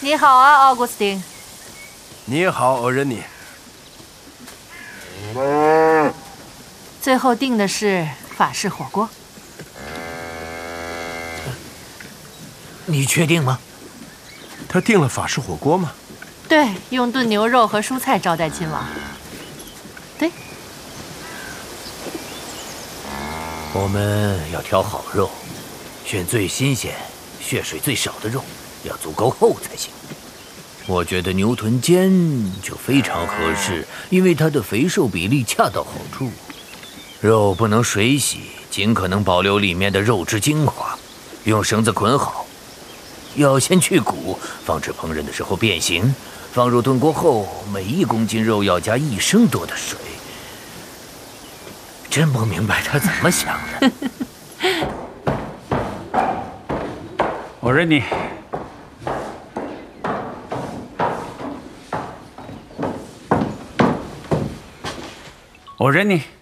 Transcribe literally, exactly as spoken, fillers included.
你好啊，奥古斯丁。 你好，欧仁妮。 最后订的是法式火锅。 你确定吗？ 他订了法式火锅吗？ 对，用炖牛肉和蔬菜招待亲王。对。 我们要挑好肉，选最新鲜、血水最少的肉，要足够厚才行。我觉得牛臀尖就非常合适，因为它的肥瘦比例恰到好处。肉不能水洗，尽可能保留里面的肉质精华，用绳子捆好。要先去骨，防止烹饪的时候变形。放入炖锅后，每一公斤肉要加一升多的水。真不明白他怎么想的。 我认你。我认你。